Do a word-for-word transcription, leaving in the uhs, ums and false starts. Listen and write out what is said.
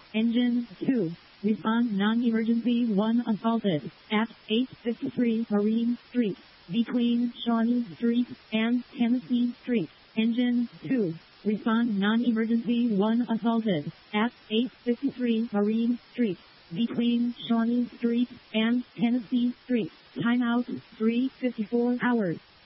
Engine two. Respond non-emergency one assaulted at eight fifty-three Marine Street, between Shawnee Street and Tennessee Street. Engine two. Respond non-emergency one assaulted at eight fifty-three Marine Street, between Shawnee Street and Tennessee Street. Timeout three fifty-four hours.